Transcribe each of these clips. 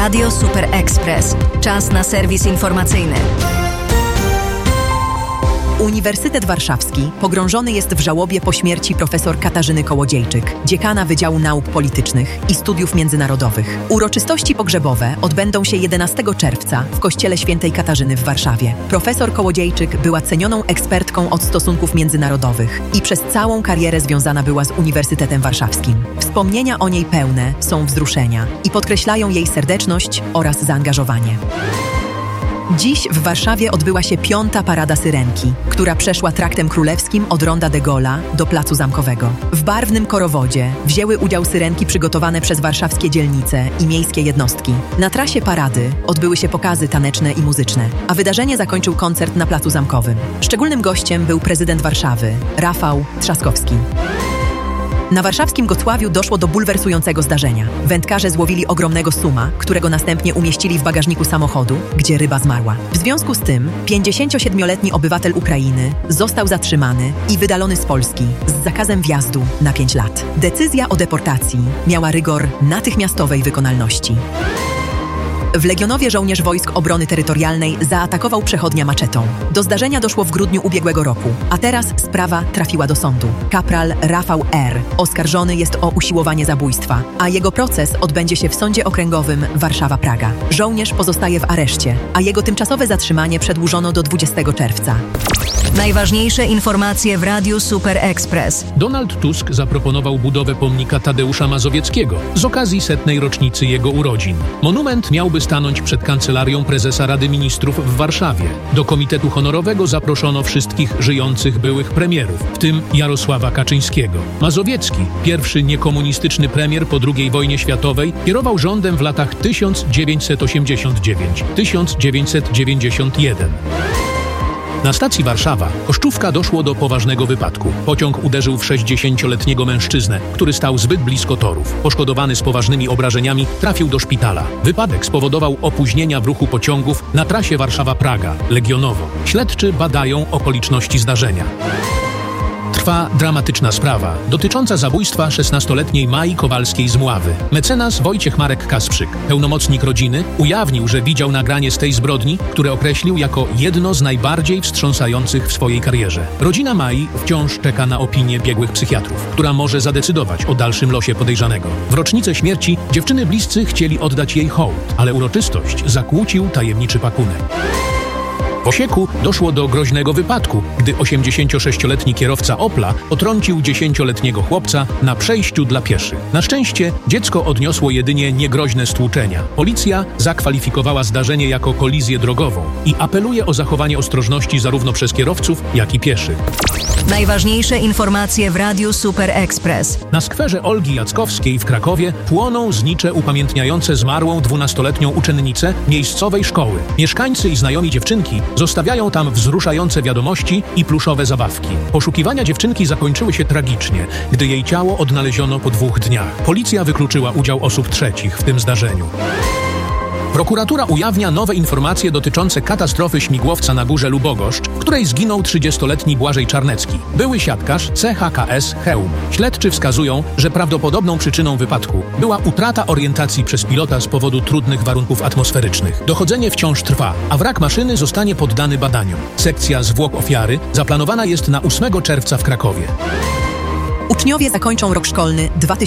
Radio Super Express. Czas na serwis informacyjny. Uniwersytet Warszawski pogrążony jest w żałobie po śmierci profesor Katarzyny Kołodziejczyk, dziekana Wydziału Nauk Politycznych i Studiów Międzynarodowych. Uroczystości pogrzebowe odbędą się 11 czerwca w Kościele Świętej Katarzyny w Warszawie. Profesor Kołodziejczyk była cenioną ekspertką od stosunków międzynarodowych i przez całą karierę związana była z Uniwersytetem Warszawskim. Wspomnienia o niej pełne są wzruszenia i podkreślają jej serdeczność oraz zaangażowanie. Dziś w Warszawie odbyła się 5. Parada Syrenki, która przeszła traktem królewskim od Ronda de Gaulle'a do Placu Zamkowego. W barwnym korowodzie wzięły udział syrenki przygotowane przez warszawskie dzielnice i miejskie jednostki. Na trasie parady odbyły się pokazy taneczne i muzyczne, a wydarzenie zakończył koncert na Placu Zamkowym. Szczególnym gościem był prezydent Warszawy, Rafał Trzaskowski. Na warszawskim Gotławiu doszło do bulwersującego zdarzenia. Wędkarze złowili ogromnego suma, którego następnie umieścili w bagażniku samochodu, gdzie ryba zmarła. W związku z tym 57-letni obywatel Ukrainy został zatrzymany i wydalony z Polski z zakazem wjazdu na 5 lat. Decyzja o deportacji miała rygor natychmiastowej wykonalności. W Legionowie żołnierz Wojsk Obrony Terytorialnej zaatakował przechodnia maczetą. Do zdarzenia doszło w grudniu ubiegłego roku, a teraz sprawa trafiła do sądu. Kapral Rafał R. oskarżony jest o usiłowanie zabójstwa, a jego proces odbędzie się w Sądzie Okręgowym Warszawa-Praga. Żołnierz pozostaje w areszcie, a jego tymczasowe zatrzymanie przedłużono do 20 czerwca. Najważniejsze informacje w Radiu Super Express. Donald Tusk zaproponował budowę pomnika Tadeusza Mazowieckiego z okazji 100. rocznicy jego urodzin. Monument miałby stanąć przed kancelarią prezesa Rady Ministrów w Warszawie. Do komitetu honorowego zaproszono wszystkich żyjących byłych premierów, w tym Jarosława Kaczyńskiego. Mazowiecki, pierwszy niekomunistyczny premier po II wojnie światowej, kierował rządem w latach 1989-1991. Na stacji Warszawa, Koszczówka, doszło do poważnego wypadku. Pociąg uderzył w 60-letniego mężczyznę, który stał zbyt blisko torów. Poszkodowany z poważnymi obrażeniami trafił do szpitala. Wypadek spowodował opóźnienia w ruchu pociągów na trasie Warszawa-Praga, Legionowo. Śledczy badają okoliczności zdarzenia. Trwa dramatyczna sprawa dotycząca zabójstwa 16-letniej Mai Kowalskiej z Mławy. Mecenas Wojciech Marek Kasprzyk, pełnomocnik rodziny, ujawnił, że widział nagranie z tej zbrodni, które określił jako jedno z najbardziej wstrząsających w swojej karierze. Rodzina Mai wciąż czeka na opinię biegłych psychiatrów, która może zadecydować o dalszym losie podejrzanego. W rocznicę śmierci dziewczyny bliscy chcieli oddać jej hołd, ale uroczystość zakłócił tajemniczy pakunek. W Osieku doszło do groźnego wypadku, gdy 86-letni kierowca Opla potrącił 10-letniego chłopca na przejściu dla pieszych. Na szczęście dziecko odniosło jedynie niegroźne stłuczenia. Policja zakwalifikowała zdarzenie jako kolizję drogową i apeluje o zachowanie ostrożności zarówno przez kierowców, jak i pieszych. Najważniejsze informacje w Radiu Super Express. Na skwerze Olgi Jackowskiej w Krakowie płoną znicze upamiętniające zmarłą 12-letnią uczennicę miejscowej szkoły. Mieszkańcy i znajomi dziewczynki zostawiają tam wzruszające wiadomości i pluszowe zabawki. Poszukiwania dziewczynki zakończyły się tragicznie, gdy jej ciało odnaleziono po 2 dniach. Policja wykluczyła udział osób trzecich w tym zdarzeniu. Prokuratura ujawnia nowe informacje dotyczące katastrofy śmigłowca na Górze Lubogoszcz, w której zginął 30-letni Błażej Czarnecki, były siatkarz CHKS Chełm. Śledczy wskazują, że prawdopodobną przyczyną wypadku była utrata orientacji przez pilota z powodu trudnych warunków atmosferycznych. Dochodzenie wciąż trwa, a wrak maszyny zostanie poddany badaniom. Sekcja zwłok ofiary zaplanowana jest na 8 czerwca w Krakowie. Uczniowie zakończą rok szkolny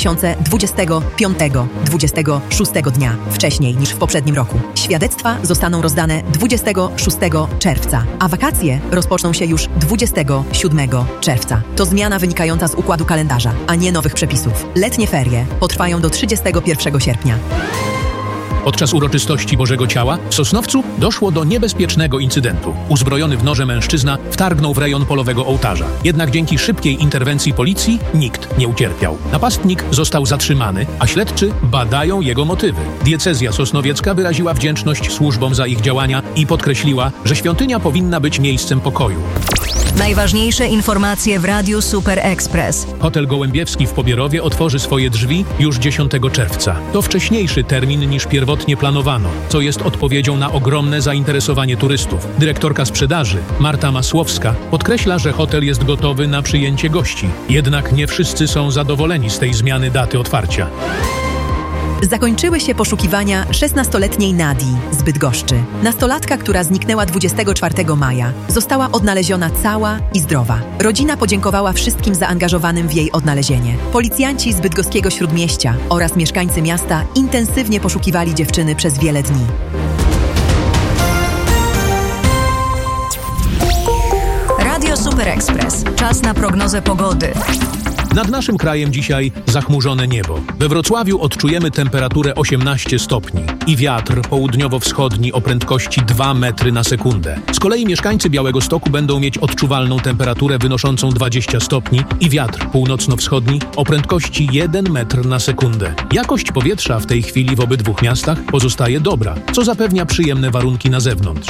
2025-26 dnia, wcześniej niż w poprzednim roku. Świadectwa zostaną rozdane 26 czerwca, a wakacje rozpoczną się już 27 czerwca. To zmiana wynikająca z układu kalendarza, a nie nowych przepisów. Letnie ferie potrwają do 31 sierpnia. Podczas uroczystości Bożego Ciała w Sosnowcu doszło do niebezpiecznego incydentu. Uzbrojony w noże mężczyzna wtargnął w rejon polowego ołtarza. Jednak dzięki szybkiej interwencji policji nikt nie ucierpiał. Napastnik został zatrzymany, a śledczy badają jego motywy. Diecezja sosnowiecka wyraziła wdzięczność służbom za ich działania i podkreśliła, że świątynia powinna być miejscem pokoju. Najważniejsze informacje w Radiu Super Express. Hotel Gołębiewski w Pobierowie otworzy swoje drzwi już 10 czerwca. To wcześniejszy termin niż pierwotnie planowano, co jest odpowiedzią na ogromne zainteresowanie turystów. Dyrektorka sprzedaży, Marta Masłowska, podkreśla, że hotel jest gotowy na przyjęcie gości. Jednak nie wszyscy są zadowoleni z tej zmiany daty otwarcia. Zakończyły się poszukiwania 16-letniej Nadii z Bydgoszczy. Nastolatka, która zniknęła 24 maja, została odnaleziona cała i zdrowa. Rodzina podziękowała wszystkim zaangażowanym w jej odnalezienie. Policjanci z bydgoskiego Śródmieścia oraz mieszkańcy miasta intensywnie poszukiwali dziewczyny przez wiele dni. Radio Super Express. Czas na prognozę pogody. Nad naszym krajem dzisiaj zachmurzone niebo. We Wrocławiu odczujemy temperaturę 18 stopni i wiatr południowo-wschodni o prędkości 2 metry na sekundę. Z kolei mieszkańcy Białegostoku będą mieć odczuwalną temperaturę wynoszącą 20 stopni i wiatr północno-wschodni o prędkości 1 metr na sekundę. Jakość powietrza w tej chwili w obydwu miastach pozostaje dobra, co zapewnia przyjemne warunki na zewnątrz.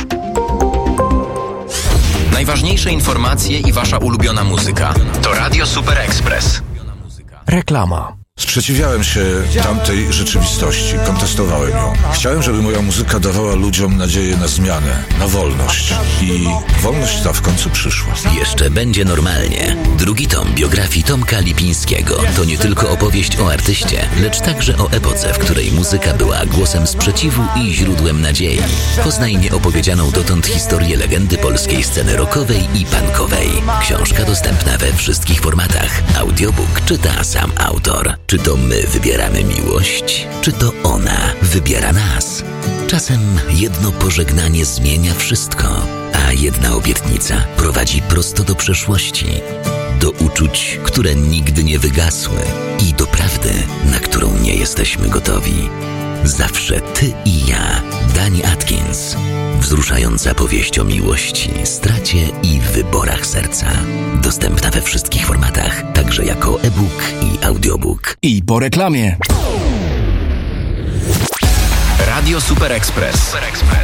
Najważniejsze informacje i wasza ulubiona muzyka to Radio Super Express. Reklama. Sprzeciwiałem się tamtej rzeczywistości, kontestowałem ją. Chciałem, żeby moja muzyka dawała ludziom nadzieję na zmianę, na wolność. I wolność ta w końcu przyszła. Jeszcze będzie normalnie. Drugi tom biografii Tomka Lipińskiego to nie tylko opowieść o artyście, lecz także o epoce, w której muzyka była głosem sprzeciwu i źródłem nadziei. Poznaj nieopowiedzianą dotąd historię legendy polskiej sceny rockowej i punkowej. Książka dostępna we wszystkich formatach. Audiobook czyta sam autor. Czy to my wybieramy miłość? Czy to ona wybiera nas? Czasem jedno pożegnanie zmienia wszystko, a jedna obietnica prowadzi prosto do przeszłości, do uczuć, które nigdy nie wygasły i do prawdy, na którą nie jesteśmy gotowi. Zawsze ty i ja. Dani Atkins. Wzruszająca powieść o miłości, stracie i wyborach serca. Dostępna we wszystkich formatach, także jako e-book i audiobook. I po reklamie. Radio Super Express.